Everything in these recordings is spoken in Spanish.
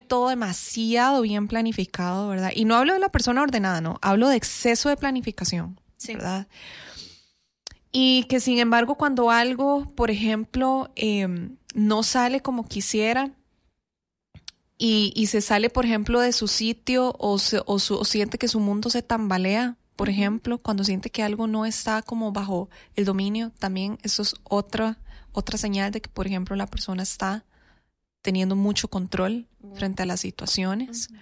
todo demasiado bien planificado, ¿verdad? Y no hablo de la persona ordenada, no, hablo de exceso de planificación, sí, ¿verdad? Y que sin embargo cuando algo, por ejemplo, no sale como quisiera y se sale, por ejemplo, de su sitio o siente que su mundo se tambalea, por ejemplo, cuando siente que algo no está como bajo el dominio, también eso es otra señal de que, por ejemplo, la persona está teniendo mucho control frente a las situaciones.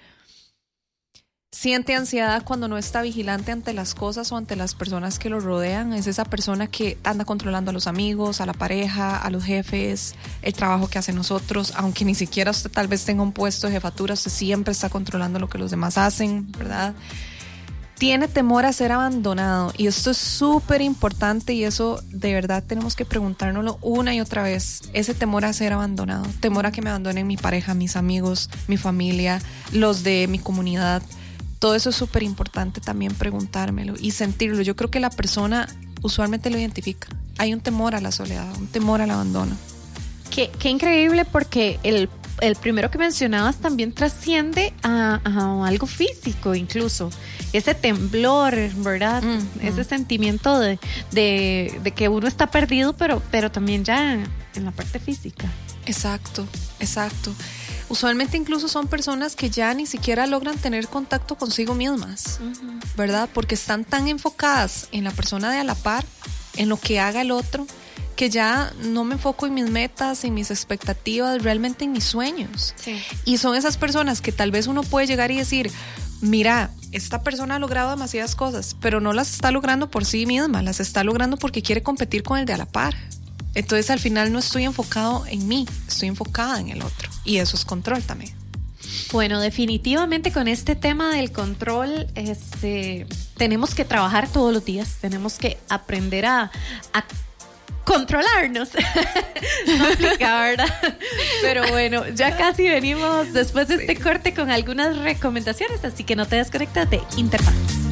Siente ansiedad cuando no está vigilante ante las cosas o ante las personas que lo rodean. Es esa persona que anda controlando a los amigos, a la pareja, a los jefes, el trabajo que hacen nosotros. Aunque ni siquiera usted tal vez tenga un puesto de jefatura, usted siempre está controlando lo que los demás hacen, ¿verdad? Tiene temor a ser abandonado, y esto es súper importante, y eso de verdad tenemos que preguntárnoslo una y otra vez. Ese temor a ser abandonado, temor a que me abandonen mi pareja, mis amigos, mi familia, los de mi comunidad. Todo eso es súper importante también preguntármelo y sentirlo. Yo creo que la persona usualmente lo identifica. Hay un temor a la soledad, un temor al abandono. Qué increíble, porque el primero que mencionabas también trasciende a algo físico incluso. Ese temblor, ¿verdad? Ese sentimiento de que uno está perdido, pero también ya en la parte física. Exacto. Usualmente incluso son personas que ya ni siquiera logran tener contacto consigo mismas, ¿verdad? Porque están tan enfocadas en la persona de a la par, en lo que haga el otro, que ya no me enfoco en mis metas, en mis expectativas, realmente en mis sueños. Sí. Y son esas personas que tal vez uno puede llegar y decir, mira, esta persona ha logrado demasiadas cosas, pero no las está logrando por sí misma, las está logrando porque quiere competir con el de a la par. Entonces al final no estoy enfocado en mí, estoy enfocada en el otro, y eso es control también. Bueno, definitivamente con este tema del control, tenemos que trabajar todos los días, tenemos que aprender a controlarnos. No aplica, ¿verdad? Pero bueno, ya casi venimos después de este corte con algunas recomendaciones, así que no te desconectas de Interfactos.